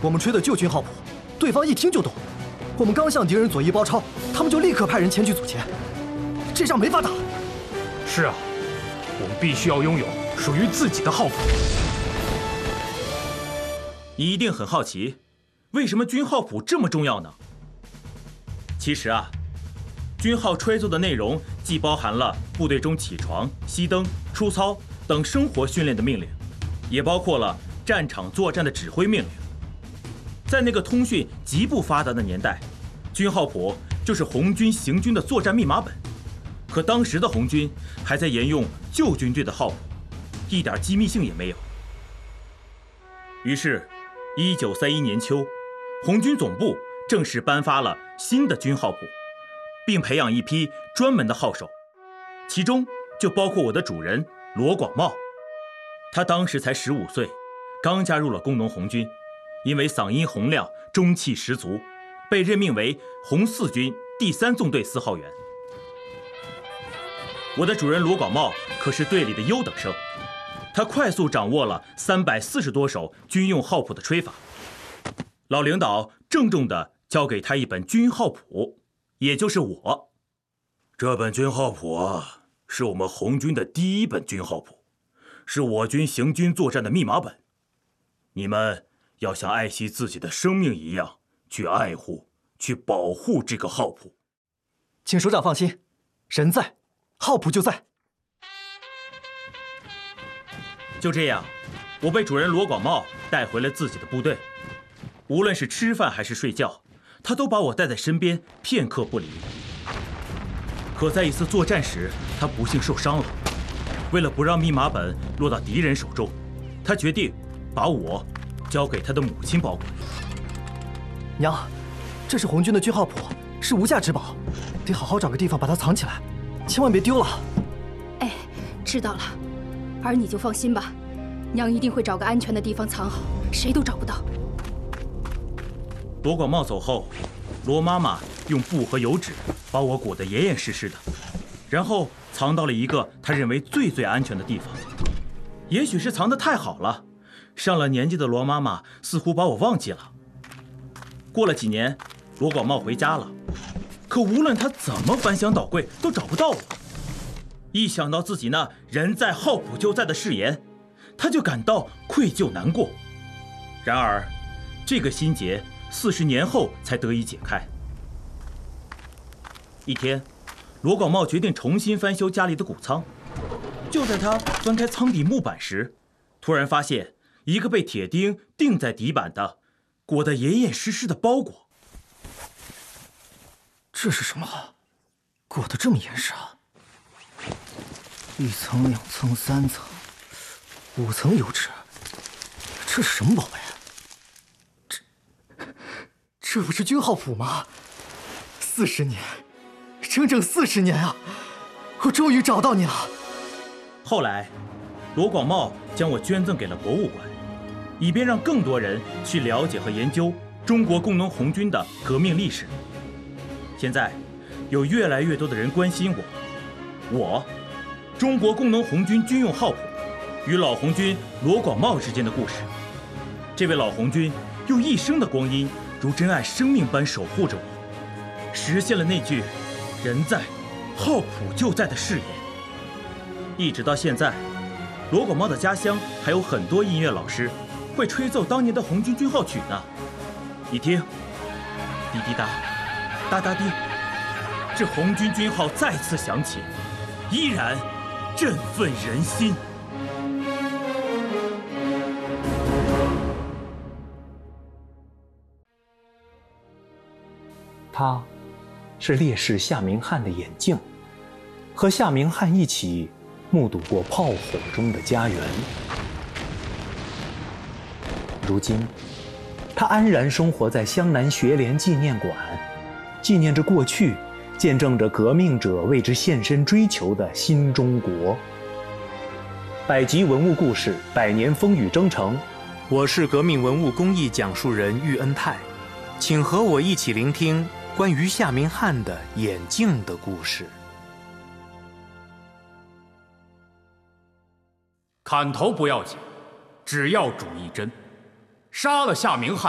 我们吹的旧军号谱，对方一听就懂。我们刚向敌人左翼包抄，他们就立刻派人前去阻截，这仗没法打。 是啊，我们必须要拥有属于自己的号谱。 你一定很好奇，为什么军号谱这么重要呢？其实啊，军号吹奏的内容既包含了部队中起床、熄灯、出操等生活训练的命令，也包括了战场作战的指挥命令。在那个通讯极不发达的年代，军号谱就是红军行军的作战密码本。可当时的红军还在沿用旧军队的号谱，一点机密性也没有。于是，1931年秋，红军总部正式颁发了新的军号谱，并培养一批专门的号手，其中就包括我的主人罗广茂。他当时才15岁，刚加入了工农红军，因为嗓音洪亮、中气十足，被任命为红四军第3纵队4号员。我的主人罗广茂可是队里的优等生，他快速掌握了340多首军用号谱的吹法。老领导郑重地交给他一本军号谱，也就是我。这本军号谱啊，是我们红军的第1本军号谱，是我军行军作战的密码本。你们要像爱惜自己的生命一样去爱护、去保护这个号谱。 请首长放心，人在，号谱就在。 就这样，我被主人罗广茂带回了自己的部队。无论是吃饭还是睡觉，他都把我带在身边，片刻不离。可在一次作战时，他不幸受伤了。为了不让密码本落到敌人手中，他决定把我交给他的母亲保管。 娘，这是红军的军号谱，是无价之宝，得好好找个地方把它藏起来，千万别丢了。 哎，知道了，儿你就放心吧，娘一定会找个安全的地方藏好，谁都找不到。 罗广茂走后，罗妈妈用布和油纸把我裹得严严实实的，然后藏到了一个她认为最安全的地方。也许是藏得太好了，上了年纪的罗妈妈似乎把我忘记了。过了几年，罗广茂回家了，可无论他怎么翻箱倒柜，都找不到我。一想到自己那人在号谱就在的誓言，他就感到愧疚难过。然而，这个心结40年后才得以解开。一天，罗广茂决定重新翻修家里的谷仓。就在他翻开仓底木板时，突然发现一个被铁钉钉在底板的、裹得严严实实的包裹。 这是什么？裹得这么严实啊！1层、2层、3层、5层油纸，这是什么宝贝？这不是军号谱吗？40年，整整40年啊！我终于找到你了。 后来，罗广茂将我捐赠给了博物馆，以便让更多人去了解和研究中国工农红军的革命历史。现在，有越来越多的人关心我中国工农红军军用号谱与老红军罗广茂之间的故事。这位老红军用一生的光阴，如珍爱生命般守护着我，实现了那句“人在，号谱就在”的誓言。一直到现在，罗广茂的家乡还有很多音乐老师会吹奏当年的红军军号曲呢。你听，滴滴答，哒哒滴，这红军军号再次响起，依然振奋人心。 他是烈士夏明翰的眼镜，和夏明翰一起目睹过炮火中的家园。如今，他安然生活在湘南学联纪念馆，纪念着过去，见证着革命者为之献身追求的新中国。百集文物故事，100年风雨征程。我是革命文物工艺讲述人喻恩泰，请和我一起聆听关于夏明翰的眼镜的故事。 砍头不要紧，只要主一针。杀了夏明翰，